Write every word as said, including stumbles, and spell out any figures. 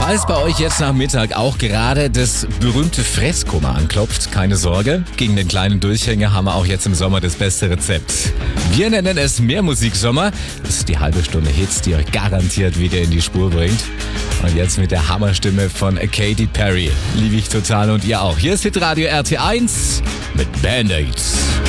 Falls bei euch jetzt nach Mittag auch gerade das berühmte Fresskoma anklopft, keine Sorge, gegen den kleinen Durchhänger haben wir auch jetzt im Sommer das beste Rezept. Wir nennen es Mehrmusiksommer. Das ist die halbe Stunde Hits, die euch garantiert wieder in die Spur bringt. Und jetzt mit der Hammerstimme von Katy Perry. Liebe ich total und ihr auch. Hier ist Hitradio R T eins mit Band-Aids.